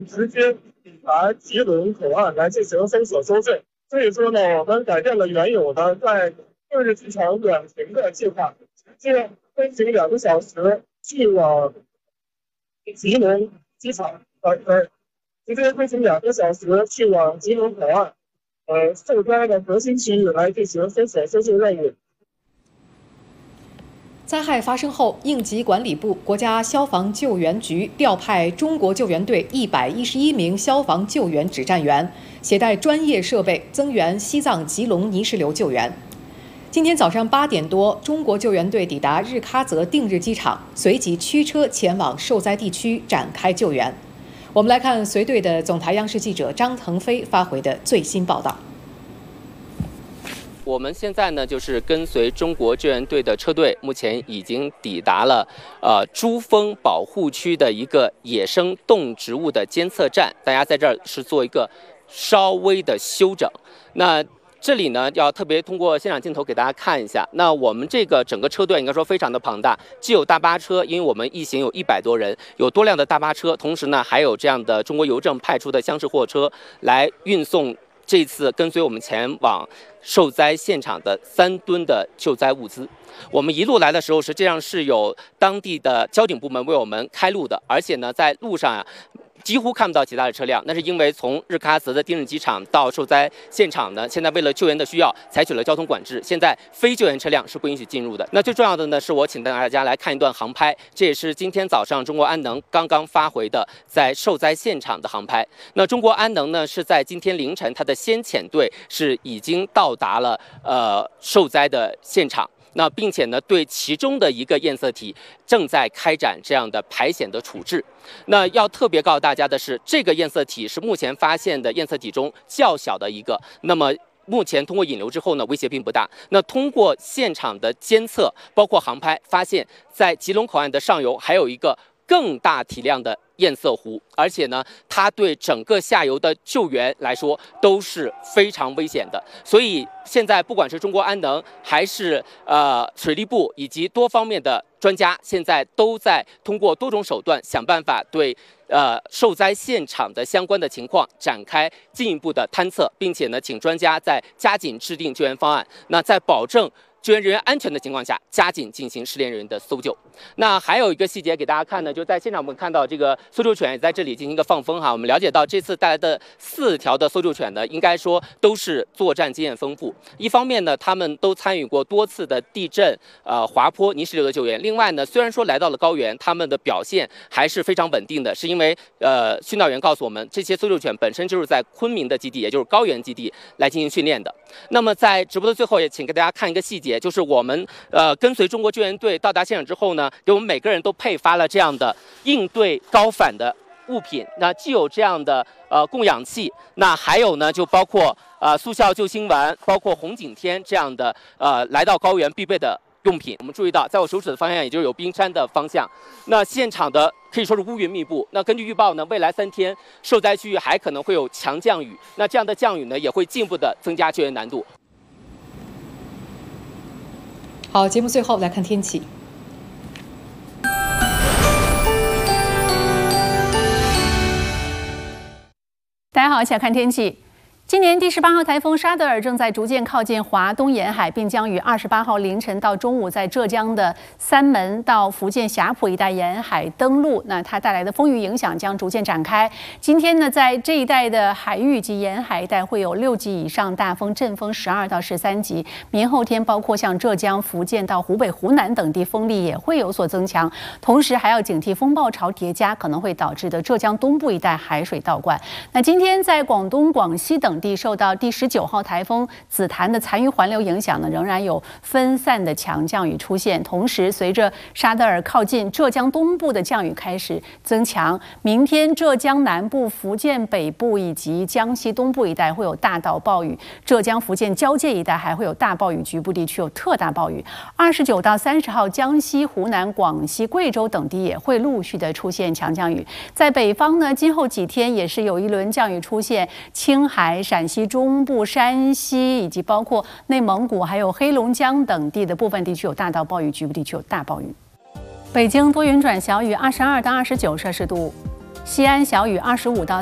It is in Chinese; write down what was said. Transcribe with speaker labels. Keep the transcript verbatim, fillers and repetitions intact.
Speaker 1: 直接抵达吉隆口岸来进行封锁收证。所以说呢，我们改变了原有的在各日机场远程的计划，直接飞行两个小时去往吉隆机场，呃呃，直接飞行两个小时去往吉隆口岸，呃，受灾的核心区域来进行封锁搜救任务。
Speaker 2: 灾害发生后，应急管理部、国家消防救援局调派中国救援队一百一十一名消防救援指战员，携带专业设备增援西藏吉隆泥石流救援。今天早上八点多，中国救援队抵达日喀则定日机场，随即驱车前往受灾地区展开救援。我们来看随队的总台央视记者张腾飞发回的最新报道。
Speaker 3: 我们现在呢，就是跟随中国救援队的车队，目前已经抵达了呃珠峰保护区的一个野生动植物的监测站。大家在这儿是做一个稍微的休整。那这里呢，要特别通过现场镜头给大家看一下。那我们这个整个车队应该说非常的庞大，既有大巴车，因为我们一行有一百多人，有多辆的大巴车，同时呢还有这样的中国邮政派出的厢式货车来运送这次跟随我们前往受灾现场的三吨的救灾物资。我们一路来的时候，实际上是有当地的交警部门为我们开路的，而且呢，在路上啊，几乎看不到其他的车辆。那是因为从日喀则的定日机场到受灾现场呢，现在为了救援的需要，采取了交通管制，现在非救援车辆是不允许进入的。那最重要的呢，是我请大家来看一段航拍，这也是今天早上中国安能刚刚发回的在受灾现场的航拍。那中国安能呢，是在今天凌晨，它的先遣队是已经到达了呃受灾的现场。那并且呢，对其中的一个验测体正在开展这样的排险的处置。那要特别告诉大家的是，这个验测体是目前发现的验测体中较小的一个。那么目前通过引流之后呢，威胁并不大。那通过现场的监测，包括航拍，发现在吉隆口岸的上游还有一个更大体量的堰塞湖，而且呢，它对整个下游的救援来说都是非常危险的。所以现在不管是中国安能，还是呃水利部以及多方面的专家，现在都在通过多种手段想办法对呃受灾现场的相关的情况展开进一步的探测，并且呢，请专家在加紧制定救援方案。那在保证救援人员安全的情况下，加紧进行失联人员的搜救。那还有一个细节给大家看呢，就在现场我们看到这个搜救犬也在这里进行一个放风哈。我们了解到这次带来的四条的搜救犬呢，应该说都是作战经验丰富。一方面呢，他们都参与过多次的地震、呃滑坡、泥石流的救援。另外呢，虽然说来到了高原，他们的表现还是非常稳定的，是因为呃训导员告诉我们，这些搜救犬本身就是在昆明的基地，也就是高原基地来进行训练的。那么在直播的最后，也请给大家看一个细节。也就是我们呃跟随中国救援队到达现场之后呢，给我们每个人都配发了这样的应对高反的物品。那既有这样的呃供氧气，那还有呢就包括呃速效救心丸，包括红景天这样的呃来到高原必备的用品。我们注意到，在我手指的方向，也就是有冰山的方向，那现场的可以说是乌云密布。那根据预报呢，未来三天受灾区域还可能会有强降雨。那这样的降雨呢，也会进一步的增加救援难度。
Speaker 2: 好，节目最后来看天气。
Speaker 4: 大家好，一起来看天气。今年第十八号台风沙德尔正在逐渐靠近华东沿海，并将于二十八号凌晨到中午在浙江的三门到福建霞浦一带沿海登陆。那它带来的风雨影响将逐渐展开。今天呢，在这一带的海域及沿海一带会有六级以上大风，阵风十二到十三级。明后天，包括像浙江、福建到湖北、湖南等地，风力也会有所增强，同时还要警惕风暴潮叠加可能会导致的浙江东部一带海水倒灌。那今天在广东、广西等地受到第十九号台风紫檀的残余环流影响呢，仍然有分散的强降雨出现。同时，随着沙德尔靠近，浙江东部的降雨开始增强。明天，浙江南部、福建北部以及江西东部一带会有大到暴雨，浙江、福建交界一带还会有大暴雨，局部地区有特大暴雨。二十九到三十号，江西、湖南、广西、贵州等地也会陆续的出现强降雨。在北方呢，今后几天也是有一轮降雨出现，青海、陕西中部、山西以及包括内蒙古还有黑龙江等地的部分地区有大到暴雨，局部地区有大暴雨。北京多云转小雨，二十二到二十九摄氏度。 西安小雨二十五到